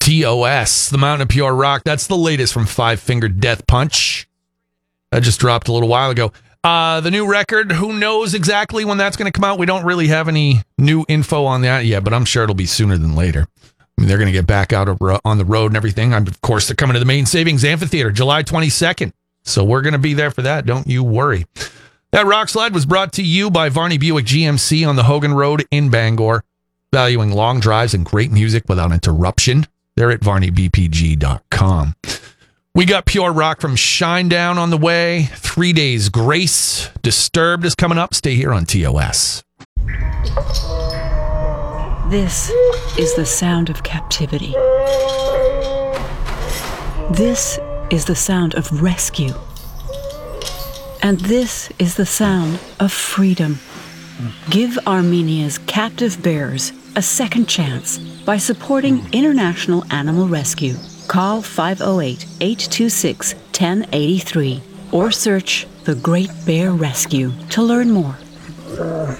TOS, the Mountain of Pure Rock. That's the latest from Five Finger Death Punch. That just dropped a little while ago. The new record, who knows exactly when that's going to come out? We don't really have any new info on that yet, but I'm sure it'll be sooner than later. I mean, they're going to get back out on the road and everything. Of course, they're coming to the Main Savings Amphitheater July 22nd. So we're going to be there for that. Don't you worry. That rock slide was brought to you by Varney Buick GMC on the Hogan Road in Bangor, valuing long drives and great music without interruption. They're at varneybpg.com. We got Pure Rock from Shinedown on the way. 3 Days Grace. Disturbed is coming up. Stay here on TOS. This is the sound of captivity. This is the sound of rescue. And this is the sound of freedom. Give Armenia's captive bears a second chance by supporting International Animal Rescue. Call 508-826-1083 or search The Great Bear Rescue to learn more.